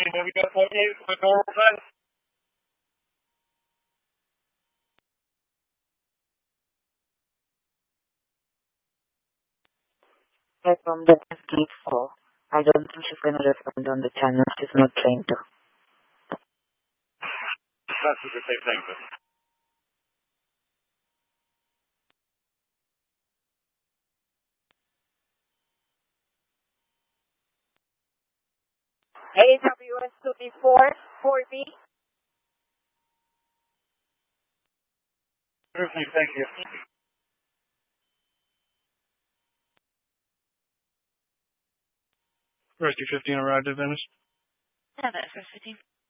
Have you got 48 for the door open? From the gate 4. I don't think she's gonna respond on the channel. She's not trained to. That's what you're saying. Thank you. AWS 2B4, 4B. Thank you. Rescue 15 arrived at Venice. Yeah, that's 15.